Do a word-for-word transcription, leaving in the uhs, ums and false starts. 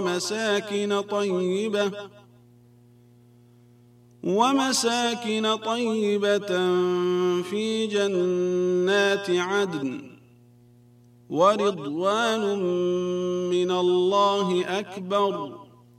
ومساكن طيبة ومساكن طيبة في جنات عدن ورضوان من الله أكبر